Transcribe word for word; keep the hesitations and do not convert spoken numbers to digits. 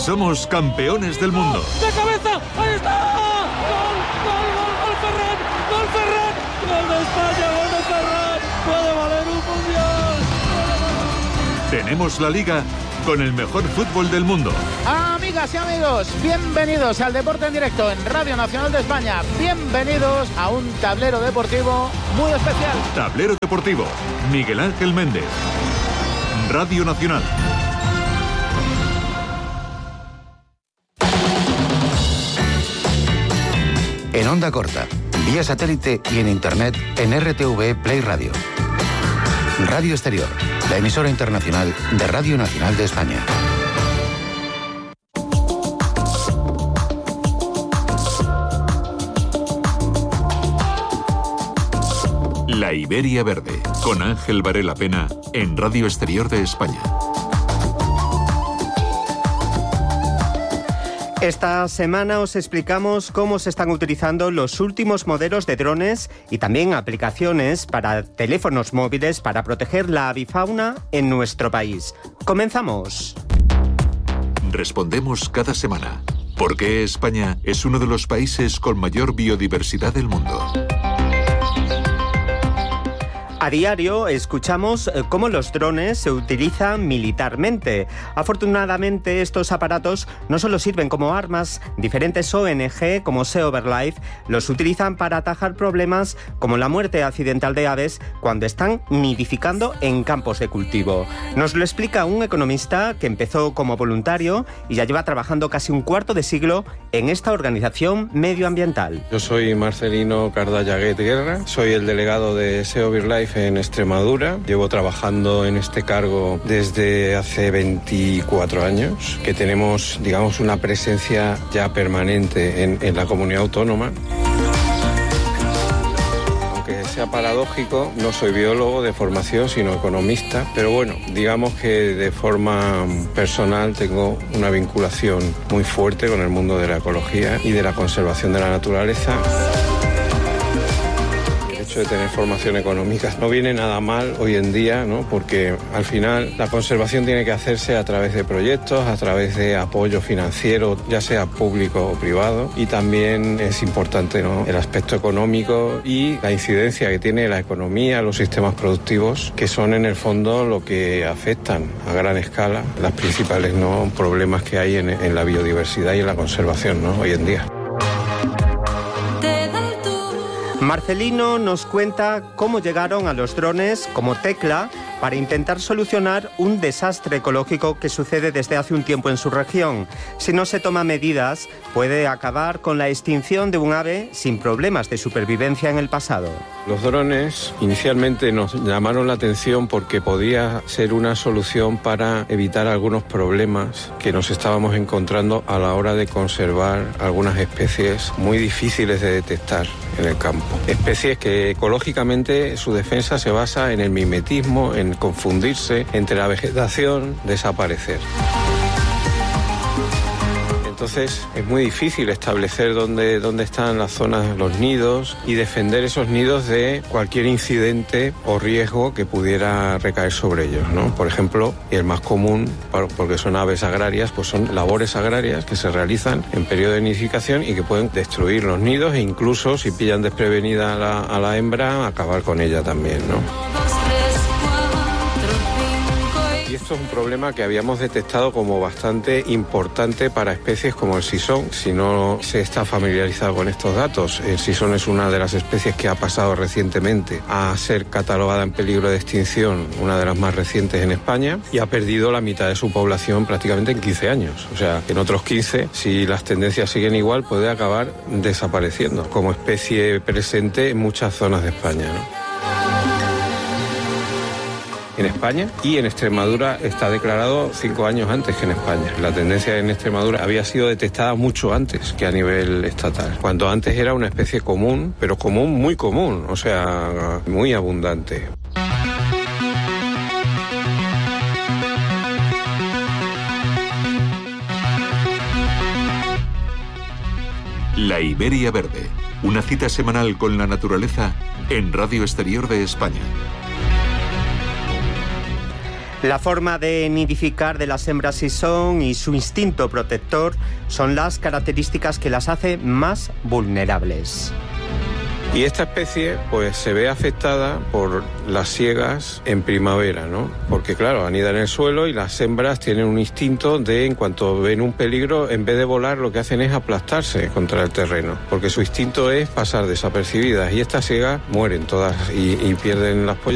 Somos campeones del mundo. ¡De cabeza! ¡Ahí está! ¡Gol! ¡Gol! ¡Gol! ¡Gol Ferran! ¡Gol Ferran! ¡Gol de España! ¡Gol de Ferran! ¡Puede valer un mundial! Tenemos la Liga con el mejor fútbol del mundo. Amigas y amigos, bienvenidos al Deporte en Directo en Radio Nacional de España. Bienvenidos a un tablero deportivo muy especial. Tablero Deportivo, Miguel Ángel Méndez. Radio Nacional. En onda corta, vía satélite y en internet en R T V Play Radio. Radio Exterior, la emisora internacional de Radio Nacional de España. La Iberia Verde, con Ángel Varela Pena, en Radio Exterior de España. Esta semana os explicamos cómo se están utilizando los últimos modelos de drones y también aplicaciones para teléfonos móviles para proteger la avifauna en nuestro país. ¡Comenzamos! Respondemos cada semana. ¿Por qué España es uno de los países con mayor biodiversidad del mundo? A diario escuchamos cómo los drones se utilizan militarmente. Afortunadamente, estos aparatos no solo sirven como armas, diferentes O N G como Sea Over Life los utilizan para atajar problemas como la muerte accidental de aves cuando están nidificando en campos de cultivo. Nos lo explica un economista que empezó como voluntario y ya lleva trabajando casi un cuarto de siglo en esta organización medioambiental. Yo soy Marcelino Cardallaguet Guerra, soy el delegado de Sea Over Life en Extremadura. Llevo trabajando en este cargo desde hace veinticuatro años, que tenemos, digamos, una presencia ya permanente en, en la comunidad autónoma. Aunque sea paradójico, no soy biólogo de formación, sino economista, pero bueno, digamos que de forma personal tengo una vinculación muy fuerte con el mundo de la ecología y de la conservación de la naturaleza. De tener formación económica no viene nada mal hoy en día, ¿no? Porque al final la conservación tiene que hacerse a través de proyectos, a través de apoyo financiero, ya sea público o privado, y también es importante, ¿no?, el aspecto económico y la incidencia que tiene la economía, los sistemas productivos, que son en el fondo lo que afectan a gran escala las principales, ¿no?, problemas que hay en, en la biodiversidad y en la conservación, ¿no?, hoy en día. Marcelino nos cuenta cómo llegaron a los drones como Tecla para intentar solucionar un desastre ecológico que sucede desde hace un tiempo en su región. Si no se toman medidas, puede acabar con la extinción de un ave sin problemas de supervivencia en el pasado. Los drones inicialmente nos llamaron la atención porque podía ser una solución para evitar algunos problemas que nos estábamos encontrando a la hora de conservar algunas especies muy difíciles de detectar en el campo. Especies que ecológicamente su defensa se basa en el mimetismo, en confundirse entre la vegetación, desaparecer. Entonces es muy difícil establecer dónde, dónde están las zonas, los nidos, y defender esos nidos de cualquier incidente o riesgo que pudiera recaer sobre ellos, ¿no? Por ejemplo, y el más común, porque son aves agrarias, pues son labores agrarias que se realizan en periodo de nidificación y que pueden destruir los nidos e incluso, si pillan desprevenida a la, a la hembra, acabar con ella también, ¿no? Y esto es un problema que habíamos detectado como bastante importante para especies como el sisón. Si no se está familiarizado con estos datos, el sisón es una de las especies que ha pasado recientemente a ser catalogada en peligro de extinción, una de las más recientes en España, y ha perdido la mitad de su población prácticamente en quince años. O sea, en otros quince, si las tendencias siguen igual, puede acabar desapareciendo como especie presente en muchas zonas de España, ¿no? En España y en Extremadura está declarado cinco años antes que en España. La tendencia en Extremadura había sido detectada mucho antes que a nivel estatal, cuando antes era una especie común, pero común, muy común, o sea, muy abundante. La Iberia Verde, una cita semanal con la naturaleza en Radio Exterior de España. La forma de nidificar de las hembras sison y su instinto protector son las características que las hace más vulnerables. Y esta especie pues se ve afectada por las siegas en primavera, ¿no? Porque claro, anida en el suelo y las hembras tienen un instinto de, en cuanto ven un peligro, en vez de volar, lo que hacen es aplastarse contra el terreno, porque su instinto es pasar desapercibidas, y estas siegas mueren todas y, y pierden las pollas.